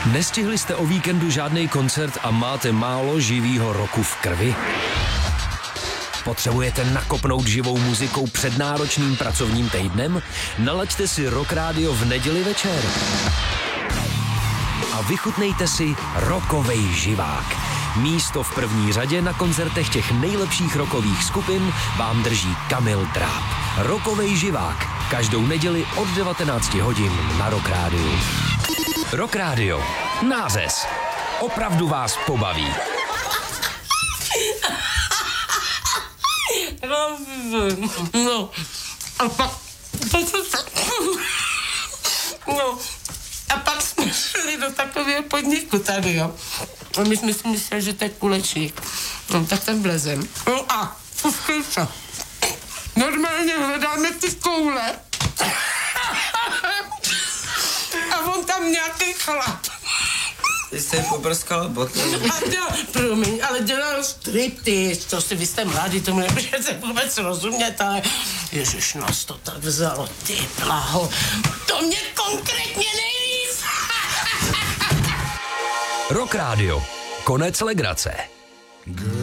Nestihli jste o víkendu žádný koncert a máte málo živýho roku v krvi? Potřebujete nakopnout živou muzikou před náročným pracovním týdnem? Nalaďte si Rock Radio v neděli večer. A vychutnejte si rockovej živák. Místo v první řadě na koncertech těch nejlepších rockových skupin vám drží Kamil Tráb. Rockovej živák. Každou neděli od 19 hodin na Rock Radio. Rock Radio. Nářez. Opravdu vás pobaví. No, a pak... No, a pak jsme šli do takového podniku tady, jo. A my jsme si mysleli, že to je kulečník. No, tak tam vlezem. No a, poskyjte. Normálně hledáme ty koule. A on tam nějaký chlap. Ty jsi poprskala boty. Promiň, ale dělal striptease, to si vy jste mladí, tomu nemůžete vůbec rozumět, ale ježiš, nás to tak vzalo, ty blaho, to mě konkrétně nejvíc. Rock Radio. Konec legrace.